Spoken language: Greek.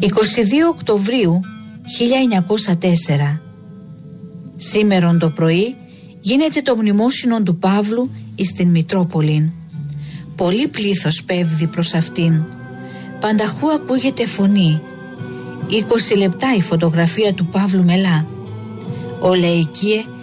22 Οκτωβρίου 1904. Σήμερον το πρωί γίνεται το μνημόσυνο του Παύλου εις την Μητρόπολην. Πολύ πλήθος πέφδει προς αυτήν. Πανταχού ακούγεται φωνή. 20 λεπτά η φωτογραφία του Παύλου Μελά. Ο Λαϊκίε